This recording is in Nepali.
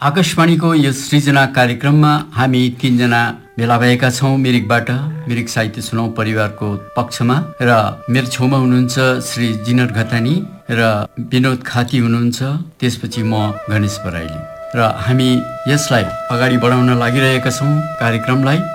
आकाशवाणीको यस सृजना कार्यक्रममा हामी तीनजना भेला भएका छौँ मिरिकबाट। मिरिक साहित्य सुनाउ परिवारको पक्षमा र मेरो छेउमा हुनुहुन्छ श्री जिनर घतानी र विनोद खाती हुनुहुन्छ, त्यसपछि म गणेश बराइली र हामी यसलाई अगाडि बढाउन लागिरहेका छौँ कार्यक्रमलाई।